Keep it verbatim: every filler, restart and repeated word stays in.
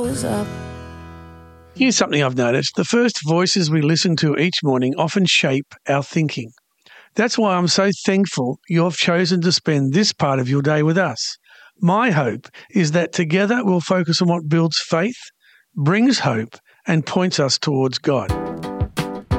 shows up. Here's something I've noticed. The first voices we listen to each morning often shape our thinking. That's why I'm so thankful you've chosen to spend this part of your day with us. My hope is that together we'll focus on what builds faith, brings hope, and points us towards God.